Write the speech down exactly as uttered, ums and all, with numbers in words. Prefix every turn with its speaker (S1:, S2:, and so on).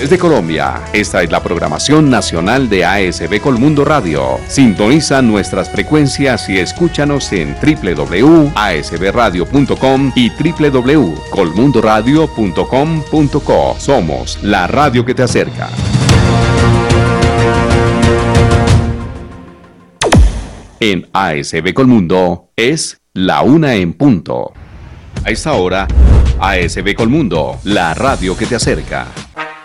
S1: Desde Colombia, esta es la programación nacional de A S B Colmundo Radio. Sintoniza nuestras frecuencias y escúchanos en doble u doble u doble u punto a s b radio punto com y doble u doble u doble u punto colmundo radio punto com punto co. Somos la radio que te acerca. En A S B Colmundo es la una en punto. A esta hora, A S B Colmundo, la radio que te acerca.